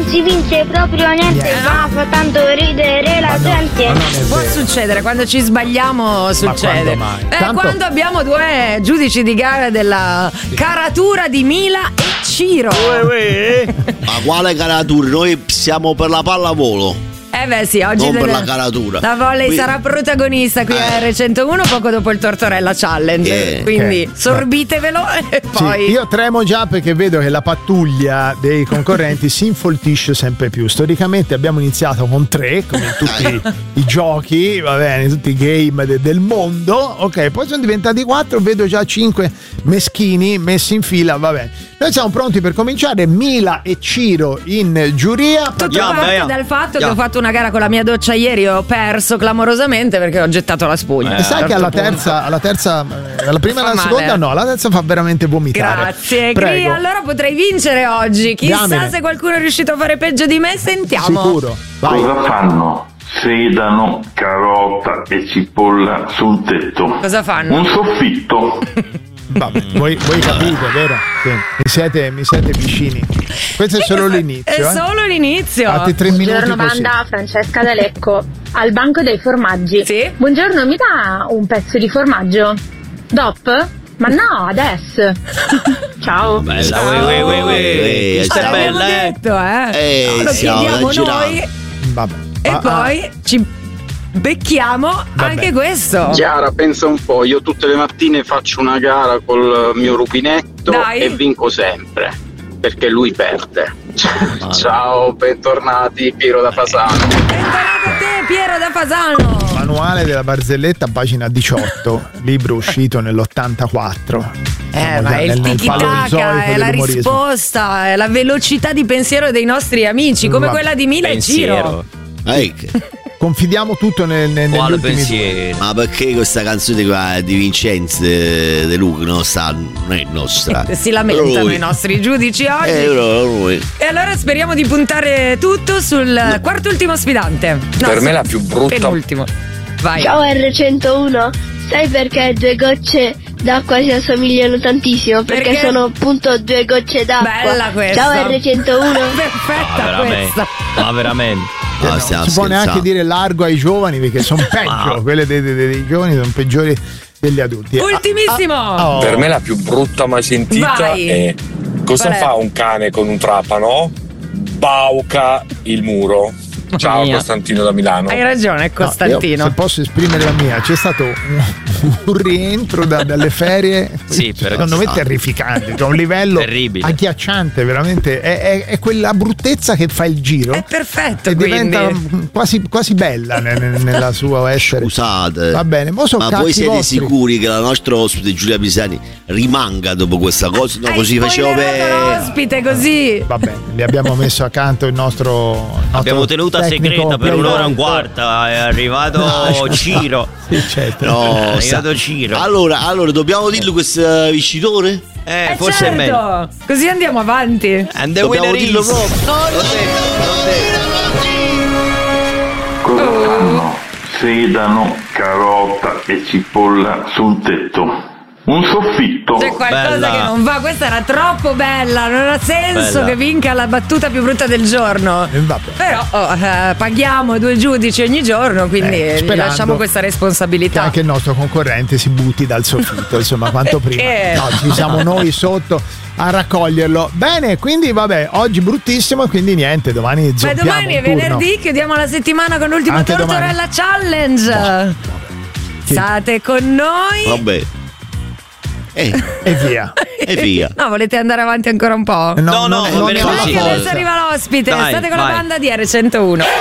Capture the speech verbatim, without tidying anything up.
si vince proprio niente, Yeah. ma fa tanto ridere la Ma no, gente. ma non è Può vero. succedere, quando ci sbagliamo succede. quando mai? Eh, Tanto- quando abbiamo due giudici di gara della caratura di Mila e Ciro. Ma quale caratura? Noi siamo per la pallavolo, Eh beh sì, oggi non per deve- la caratura. la volley Qui- sarà protagonista qui a Eh. R centouno poco dopo il Tortorella Challenge. Eh. Quindi Ok. sorbitevelo e Sì, poi. io tremo già perché vedo che la pattuglia dei concorrenti si infoltisce sempre più. Storicamente abbiamo iniziato con tre, come in tutti i giochi, va bene, tutti i game de- del mondo. Ok, poi sono diventati quattro, vedo già cinque meschini messi in fila, va bene. Noi siamo pronti per cominciare. Mila e Ciro in giuria. Tutto Yeah, parte yeah. dal fatto che Yeah. ho fatto una gara con la mia doccia ieri e ho perso clamorosamente perché ho gettato la spugna. E sai A un che alla certo punto. terza, alla terza, eh, alla prima e Fa alla male. seconda no, alla terza fa veramente vomitare. Grazie, Prego. Gri, allora potrei vincere oggi. Chissà Diamine. se qualcuno è riuscito a fare peggio di me, sentiamo. Sicuro. Vai. Cosa fanno? Sedano, carota e cipolla su un tetto. Cosa fanno? Un soffitto. Vabbè, voi, voi capite, vero? Sì. Mi siete, mi siete vicini. Questo è solo l'inizio. È eh. solo l'inizio. Fate tre minuti Buongiorno così. banda, Francesca da Lecco, al banco dei formaggi. Sì? Buongiorno, mi dà un pezzo di formaggio? Dop? Ma no, adesso. Ciao. Bella, ue, ue, ue, ue. Eh, Questa è L'abbiamo bella, eh. detto, eh. Eh, Lo siamo chiediamo esagerati. noi Vabbè. e Ah, poi ci becchiamo anche questo. Chiara, pensa un po', io tutte le mattine faccio una gara col mio rubinetto Dai. e vinco sempre, perché lui perde. Ciao, bentornati, Piero da Fasano. Bentornato a te, Piero da Fasano. ah, Manuale della barzelletta, pagina diciotto, libro uscito nell'ottantaquattro. Eh, Siamo ma già è il nel- nel tiki-taka, paleozoico è la dell'umorismo. risposta, è la velocità di pensiero dei nostri amici, come Va- quella di Mila e Ciro. Pensiero. Eh, che- Confidiamo tutto nel, nel, negli Quale ultimi due. pensiero? Ma perché questa canzone qua di Vincenzo De, De Luca non, sta, non è nostra? Si lamentano Lui. i nostri giudici oggi. Eh, però lui. E allora speriamo di puntare tutto sul quarto ultimo sfidante. No, Per me sul la più brutta- penultimo. Vai. Ciao R centouno, sai perché due gocce d'acqua si assomigliano tantissimo? Perché, Perché? sono appunto due gocce d'acqua. Bella questa. Ciao R centouno. Perfetta Ah, veramente. questa. Ma veramente. No, Non stiamo si può neanche scherzando. dire largo ai giovani perché sono peggio. Quelle dei, dei- dei giovani sono peggiori degli adulti. Ultimissimo. Ah, ah, oh. Per me la più brutta mai sentita Vai. è cosa Qual è? fa un cane con un trapano? Bauca il muro. Ciao mia. Costantino da Milano. Hai ragione, No, Costantino. io, se posso esprimere la mia, c'è stato un, un rientro da- dalle ferie, Sì, per- secondo me terrificante, cioè un livello Terribile. agghiacciante, veramente. È, è- è quella bruttezza che fa il giro È perfetto, e quindi. diventa quasi, quasi bella ne- ne- nella sua essere. Scusate. Va bene, mo sono Ma cazzi voi siete vostri. sicuri che la nostra ospite Giulia Pisani rimanga dopo questa cosa? No, Hai così facevo spoilerato per. l'ospite così. Va bene, li abbiamo messo accanto il nostro, il nostro Abbiamo tenuta tecnico segreta per un'ora e un playboy. quarto. È arrivato No, Ciro. Sì, certo. No, È sa- arrivato Ciro. Allora, allora, dobbiamo dirlo questo vincitore? Eh, Eh, forse è meglio. certo. Così andiamo avanti. And the Dobbiamo winner dirlo is. proprio. Cosa fanno? Sedano, carota e cipolla su un tetto. Un soffitto. C'è qualcosa Bella. che non va. Questa era troppo bella. Non ha senso Bella. che vinca la battuta più brutta del giorno. Eh, vabbè. Però oh, eh, paghiamo due giudici ogni giorno, quindi Eh, gli sperando lasciamo questa che responsabilità. anche il nostro concorrente si butti dal soffitto, insomma, quanto prima. Perché? No, ci siamo noi sotto a raccoglierlo. Bene, quindi vabbè, oggi bruttissimo, quindi niente, domani Beh, zoppiamo domani è un turno. venerdì, chiudiamo la settimana con l'ultimo Anche domani. Tortorella Challenge. Sì. State con noi. Vabbè. Eh, E via. e via. No, volete andare avanti ancora un po'? No, no, va non bene ne ho la così. Dai, forza. adesso arriva l'ospite. Dai, State con vai. la banda di R centouno.